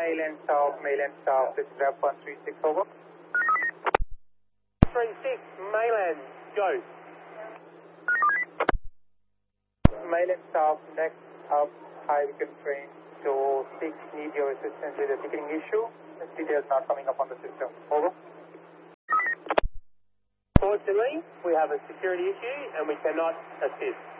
Mainland South, this is Rep 136, over. 36, Mainland, go. Mainland South, next up, high weekend train to 6, need your assistance with a ticketing issue. The details not coming up on the system, over. Fortunately, we have a security issue and we cannot assist.